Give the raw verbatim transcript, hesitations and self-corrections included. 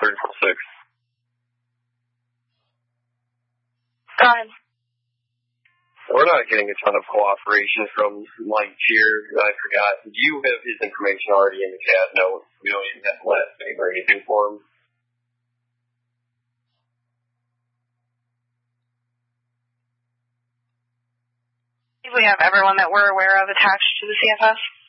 thirty-four six. Go ahead. We're not getting a ton of cooperation from Mike here. I forgot. Do you have his information already in the cat note? We don't even have to last name or anything for him. We have everyone that we're aware of attached to the C F S.